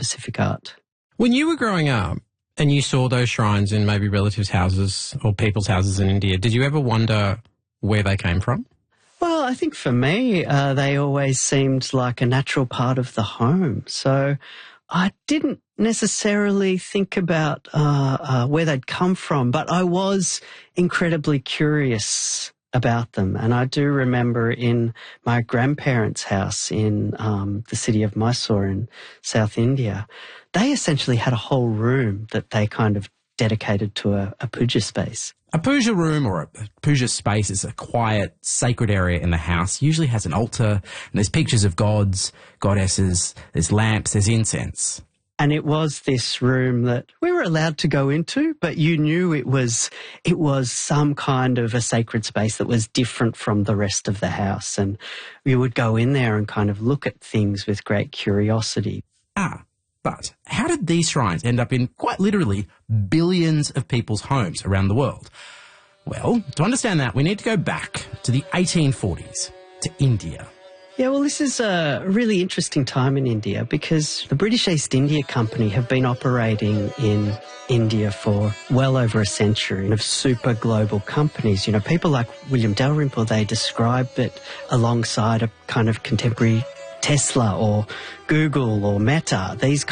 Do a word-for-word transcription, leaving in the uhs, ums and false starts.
Pacific art. When you were growing up and you saw those shrines in maybe relatives' houses or people's houses in India, did you ever wonder where they came from? Well, I think for me, uh, they always seemed like a natural part of the home. So I didn't necessarily think about uh, uh, where they'd come from, but I was incredibly curious about them. And I do remember in my grandparents' house in um, the city of Mysore in South India, they essentially had a whole room that they kind of dedicated to a, a puja space. A puja room or a puja space is a quiet, sacred area in the house. Usually has an altar, and there's pictures of gods, goddesses, there's lamps, there's incense. And it was this room that we were allowed to go into, but you knew it was it was some kind of a sacred space that was different from the rest of the house. And we would go in there and kind of look at things with great curiosity. Ah, but how did these shrines end up in, quite literally, billions of people's homes around the world? Well, to understand that, we need to go back to the eighteen forties, to India. Yeah, well, this is a really interesting time in India because the British East India Company have been operating in India for well over a century of super global companies. You know, people like William Dalrymple, they describe it alongside a kind of contemporary Tesla or Google or Meta, these